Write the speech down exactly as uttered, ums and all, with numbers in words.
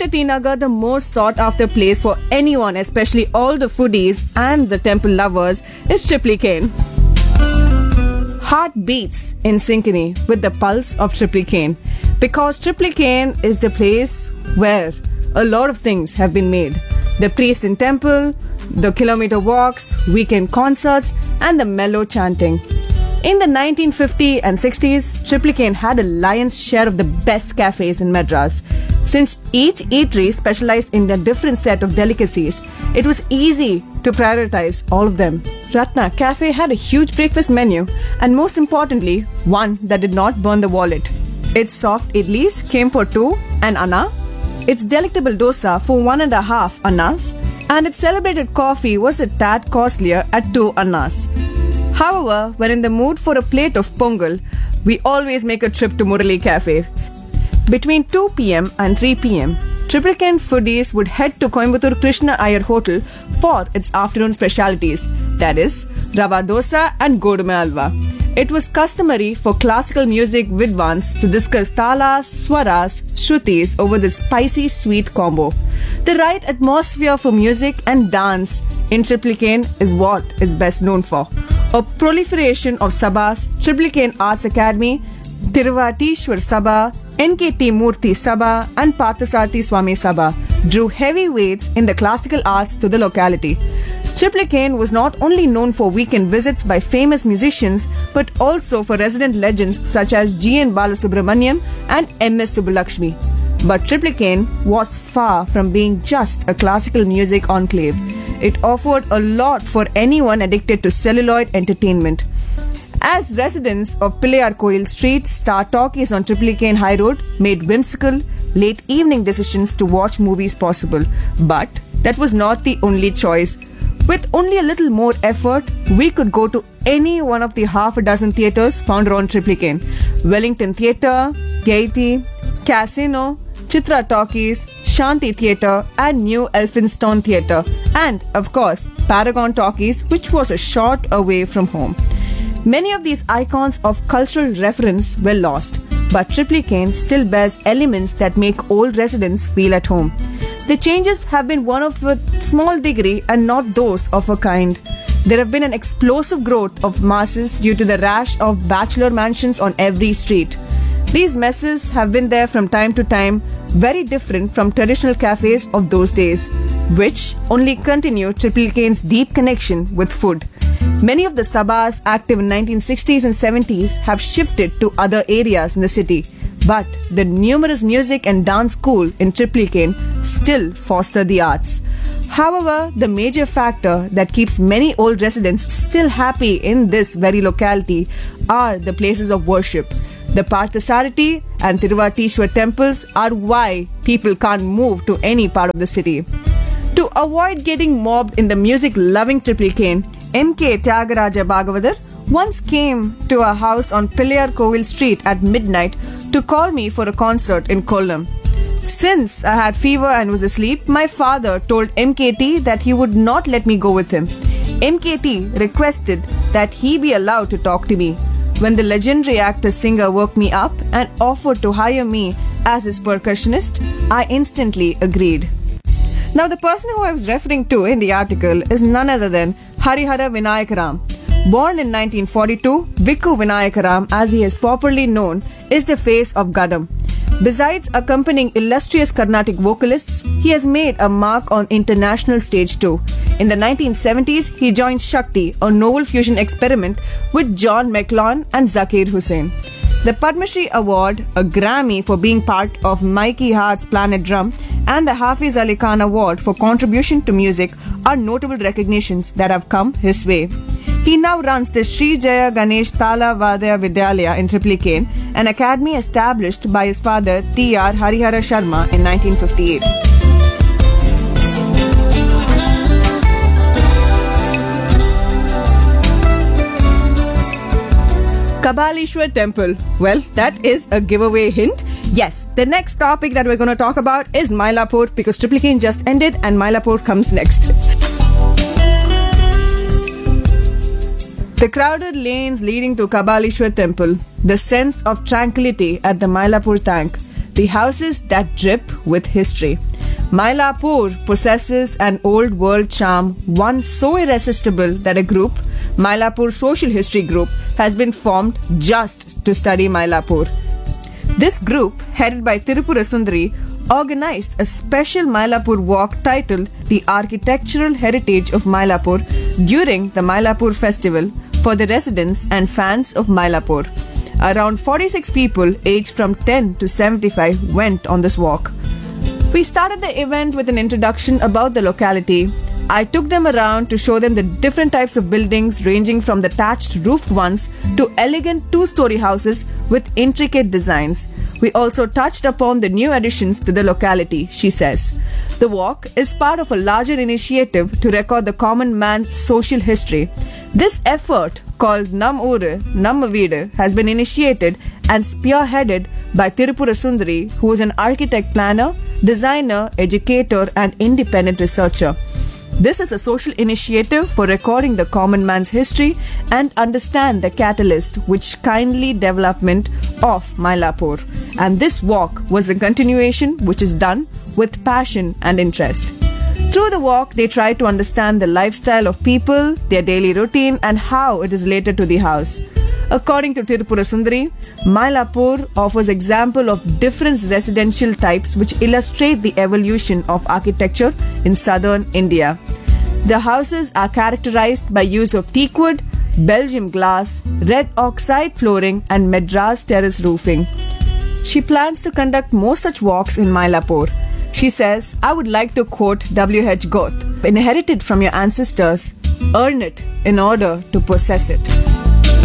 After T Nagar, the most sought after place for anyone, especially all the foodies and the temple lovers, is Triply Cane. Heart beats in synchrony with the pulse of Triply Cane because Triply Cane is the place where a lot of things have been made. The priest in temple, the kilometer walks, weekend concerts, and the mellow chanting. In the nineteen fifties and sixties, Triply Cane had a lion's share of the best cafes in Madras. Since each eatery specialized in a different set of delicacies, it was easy to prioritize all of them. Ratna Cafe had a huge breakfast menu and most importantly, one that did not burn the wallet. Its soft idlis came for two and anna, its delectable dosa for one and a half annas, and its celebrated coffee was a tad costlier at two annas. However, when in the mood for a plate of pongal, we always make a trip to Murali Cafe. Between two p.m. and three p.m., Triply Cane foodies would head to Coimbatore Krishna Iyer Hotel for its afternoon specialities, that is, rava dosa and godume alva. It was customary for classical music vidwans to discuss talas, swaras, shrutis over this spicy sweet combo. The right atmosphere for music and dance in Triply Cane is what is best known for. A proliferation of sabhas, Triply Cane Arts Academy, Tiruvatishwar Sabha, N K T Murthy Sabha and Parthasarthi Swami Sabha drew heavy weights in the classical arts to the locality. Triply Cane was not only known for weekend visits by famous musicians but also for resident legends such as G N Balasubramaniam and M S Subbulakshmi. But Triply Cane was far from being just a classical music enclave. It offered a lot for anyone addicted to celluloid entertainment. As residents of Pillayar Koil Street, Star Talkies on Triply Cane High Road made whimsical, late evening decisions to watch movies possible. But that was not the only choice. With only a little more effort, we could go to any one of the half a dozen theatres found around Triply Cane. Wellington Theatre, Gaiety, Casino, Chitra Talkies, Shanti Theatre and New Elphinstone Theatre, and of course Paragon Talkies, which was a short away from home. Many of these icons of cultural reference were lost, but Triply Cane still bears elements that make old residents feel at home. The changes have been one of a small degree and not those of a kind. There have been an explosive growth of masses due to the rash of bachelor mansions on every street. These messes have been there from time to time, very different from traditional cafes of those days, which only continue Triply Cane's deep connection with food. Many of the sabhas active in nineteen sixties and seventies have shifted to other areas in the city, but the numerous music and dance school in Triply Cane still foster the arts. However, the major factor that keeps many old residents still happy in this very locality are the places of worship. The Parthasarthi and Tiruvatishwar temples are why people can't move to any part of the city. To avoid getting mobbed in the music-loving Triply Cane, M K Tyagaraja Bhagavathar once came to a house on Pillayar Koil Street at midnight to call me for a concert in Kollam. Since I had fever and was asleep, my father told M K T that he would not let me go with him. M K T requested that he be allowed to talk to me. When the legendary actor-singer woke me up and offered to hire me as his percussionist, I instantly agreed. Now, the person who I was referring to in the article is none other than Harihara Vinayakaram. Born in nineteen forty-two, Vikku Vinayakaram, as he is popularly known, is the face of Gadam. Besides accompanying illustrious Carnatic vocalists, he has made a mark on international stage too. In the nineteen seventies, he joined Shakti, a novel fusion experiment with John McLaughlin and Zakir Hussain. The Padma Shri Award, a Grammy for being part of Mikey Hart's Planet Drum, and the Hafiz Ali Khan Award for contribution to music are notable recognitions that have come his way. He now runs the Sri Jaya Ganesh Tala Vadya Vidyalaya in Triply Cane, an academy established by his father T R Harihara Sharma in nineteen fifty-eight. Kabaleshwar Temple. Well, that is a giveaway hint. Yes, the next topic that we're going to talk about is Mylapore because Triply Cane just ended and Mylapore comes next. The crowded lanes leading to Kabaleshwar Temple, the sense of tranquility at the Mylapore tank, the houses that drip with history. Mylapore possesses an old world charm, one so irresistible that a group, Mylapore Social History Group, has been formed just to study Mylapore. This group, headed by Tirupura Sundari, organized a special Mylapore walk titled The Architectural Heritage of Mylapore during the Mylapore Festival for the residents and fans of Mylapore. Around forty-six people aged from ten to seventy-five went on this walk. We started the event with an introduction about the locality. I took them around to show them the different types of buildings ranging from the thatched roofed ones to elegant two-story houses with intricate designs. We also touched upon the new additions to the locality, she says. The walk is part of a larger initiative to record the common man's social history. This effort, called Nam Uru, Namma Veedu, has been initiated and spearheaded by Tirupura Sundari, who is an architect planner, designer, educator and independent researcher. This is a social initiative for recording the common man's history and understand the catalyst which kindly development of Mylapore. And this walk was a continuation which is done with passion and interest. Through the walk, they try to understand the lifestyle of people, their daily routine and how it is related to the house. According to Tirupura Sundari, Mylapore offers example of different residential types which illustrate the evolution of architecture in southern India. The houses are characterized by use of teak wood, Belgium glass, red oxide flooring and Madras terrace roofing. She plans to conduct more such walks in Mylapore. She says, I would like to quote W H Goethe, inherited from your ancestors, earn it in order to possess it.